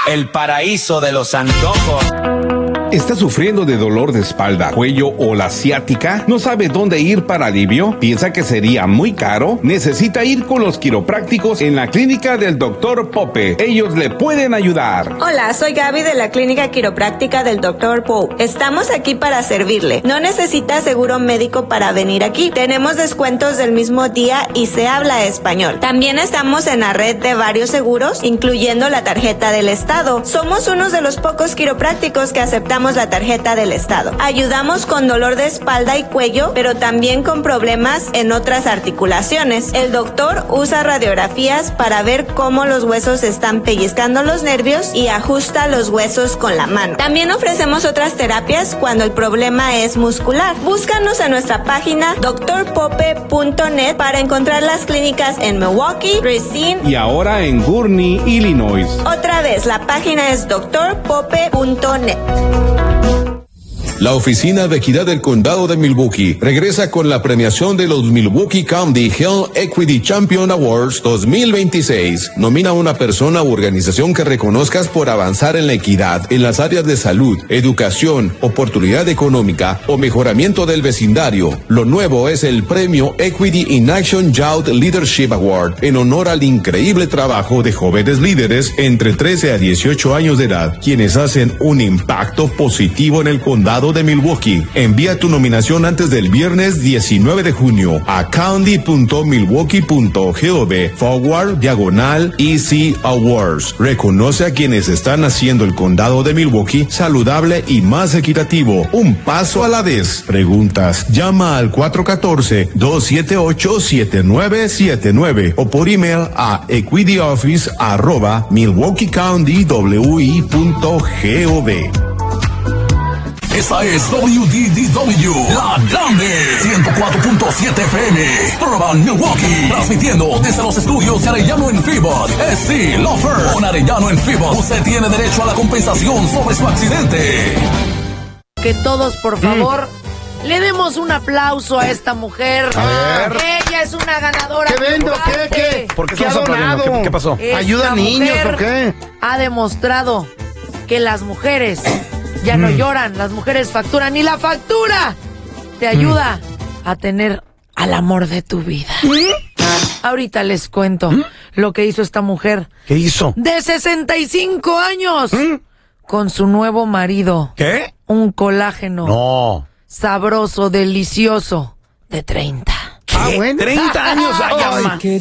El paraíso de los antojos. ¿Está sufriendo de dolor de espalda, cuello o la ciática? ¿No sabe dónde ir para alivio? ¿Piensa que sería muy caro? Necesita ir con los quiroprácticos en la clínica del Dr. Pope. Ellos le pueden ayudar. Hola, soy Gaby de la clínica quiropráctica del Dr. Pope. Estamos aquí para servirle. No necesita seguro médico para venir aquí. Tenemos descuentos del mismo día y se habla español. También estamos en la red de varios seguros, incluyendo la tarjeta del Estado. Somos unos de los pocos quiroprácticos que aceptamos la tarjeta del Estado. Ayudamos con dolor de espalda y cuello, pero también con problemas en otras articulaciones. El doctor usa radiografías para ver cómo los huesos están pellizcando los nervios y ajusta los huesos con la mano. También ofrecemos otras terapias cuando el problema es muscular. Búscanos en nuestra página drpope.net para encontrar las clínicas en Milwaukee, Racine y ahora en Gurnee, Illinois. Otra vez, la página es drpope.net. La Oficina de Equidad del Condado de Milwaukee regresa con la premiación de los Milwaukee County Health Equity Champion Awards 2026. Nomina a una persona u organización que reconozcas por avanzar en la equidad en las áreas de salud, educación, oportunidad económica o mejoramiento del vecindario. Lo nuevo es el premio Equity in Action Youth Leadership Award en honor al increíble trabajo de jóvenes líderes entre 13 a 18 años de edad, quienes hacen un impacto positivo en el condado de Milwaukee. Envía tu nominación antes del viernes 19 de junio a county.milwaukee.gov/EC Awards. Reconoce a quienes están haciendo el condado de Milwaukee saludable y más equitativo. Un paso a la vez. Preguntas, llama al 414-278-7979 o por email a equityoffice@milwaukeecountywe.gov. Esta es WDDW, La Grande, 104.7 FM, Provan, Milwaukee, transmitiendo desde los estudios de Arellano en Fibot. Sí, Lofer, con Arellano en Fibot, usted tiene derecho a la compensación sobre su accidente. Que todos, por favor, le demos un aplauso a esta mujer. A ver. Ella es una ganadora. ¿Qué vendo? ¿Qué? ¿Por qué ¿Qué ha estamos aplaudiendo? donado? ¿Qué pasó? ¿Ayuda a niños o qué? Ha demostrado que las mujeres ya no lloran, las mujeres facturan y la factura te ayuda a tener al amor de tu vida. Ahorita les cuento lo que hizo esta mujer. ¿Qué hizo? De 65 años con su nuevo marido. ¿Qué? Un colágeno. No. Sabroso, delicioso, de 30. ¿Qué? Bueno. 30 años. Ay, Ay, mamá.